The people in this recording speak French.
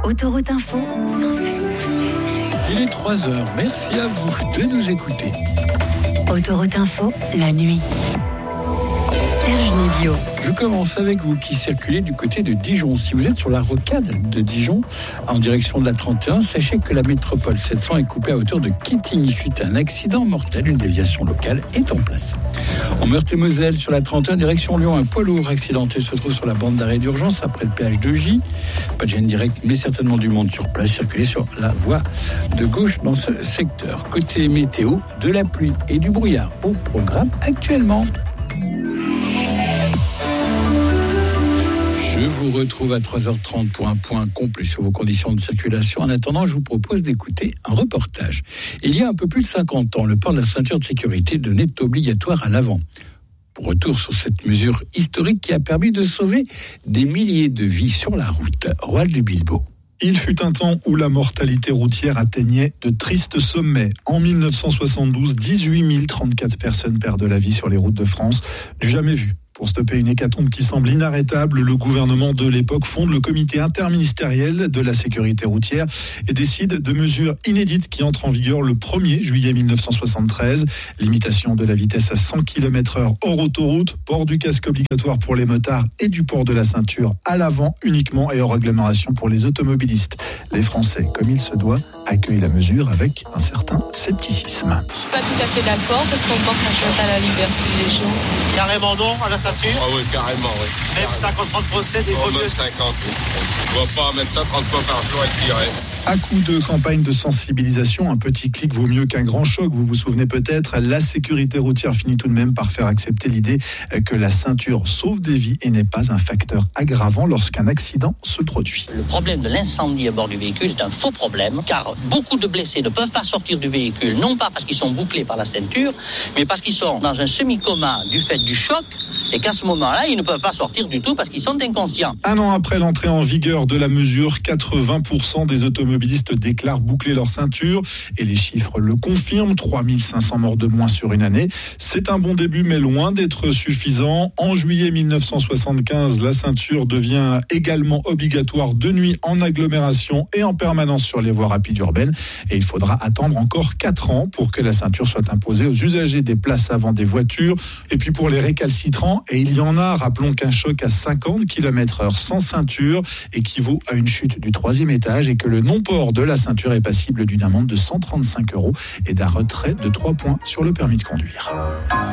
Autoroute Info, 107. Il est 3h, merci à vous de nous écouter. Autoroute Info, la nuit. Serge Nivio. Je commence avec vous qui circulez du côté de Dijon. Si vous êtes sur la rocade de Dijon, en direction de la 31, sachez que la métropole 700 est coupée à hauteur de Quetigny suite à un accident mortel. Une déviation locale est en place. En Meurthe-et-Moselle, sur la 31, direction Lyon, un poids lourd accidenté se trouve sur la bande d'arrêt d'urgence après le péage de J. Pas de gêne directe, mais certainement du monde sur place. Circulez sur la voie de gauche dans ce secteur. Côté météo, de la pluie et du brouillard au programme actuellement. Je vous retrouve à 3h30 pour un point complet sur vos conditions de circulation. En attendant, je vous propose d'écouter un reportage. Il y a un peu plus de 50 ans, le port de la ceinture de sécurité devenait obligatoire à l'avant. Retour sur cette mesure historique qui a permis de sauver des milliers de vies sur la route. Roald de Bilbao. Il fut un temps où la mortalité routière atteignait de tristes sommets. En 1972, 18 034 personnes perdent la vie sur les routes de France. Du jamais vu. Pour stopper une hécatombe qui semble inarrêtable, le gouvernement de l'époque fonde le comité interministériel de la sécurité routière et décide de mesures inédites qui entrent en vigueur le 1er juillet 1973. Limitation de la vitesse à 100 km/h hors autoroute, port du casque obligatoire pour les motards et du port de la ceinture à l'avant uniquement et hors agglomération pour les automobilistes. Les Français, comme il se doit, accueillent la mesure avec un certain scepticisme. Je suis pas tout à fait d'accord parce qu'on porte atteinte à la liberté des gens. Carrément non à la ceinture. Ah oui, carrément, oui. Même 50-30% des Oh, produits. même 50, oui. On ne va pas mettre ça 30 fois par jour et tirer. À coup de campagne de sensibilisation, un petit clic vaut mieux qu'un grand choc. Vous vous souvenez peut-être, la sécurité routière finit tout de même par faire accepter l'idée que la ceinture sauve des vies et n'est pas un facteur aggravant lorsqu'un accident se produit. Le problème de l'incendie à bord du véhicule est un faux problème, car beaucoup de blessés ne peuvent pas sortir du véhicule, non pas parce qu'ils sont bouclés par la ceinture, mais parce qu'ils sont dans un semi-coma du fait du choc, et qu'à ce moment-là, ils ne peuvent pas sortir du tout parce qu'ils sont inconscients. Un an après l'entrée en vigueur de la mesure, 80% des automobilistes déclarent boucler leur ceinture et les chiffres le confirment, 3500 morts de moins sur une année. C'est un bon début mais loin d'être suffisant. En juillet 1975, la ceinture devient également obligatoire de nuit en agglomération et en permanence sur les voies rapides urbaines et il faudra attendre encore 4 ans pour que la ceinture soit imposée aux usagers des places avant des voitures. Et puis pour les récalcitrants, et il y en a, rappelons qu'un choc à 50 km/h sans ceinture équivaut à une chute du 3e étage et que le non-port de la ceinture est passible d'une amende de 135 € et d'un retrait de 3 points sur le permis de conduire.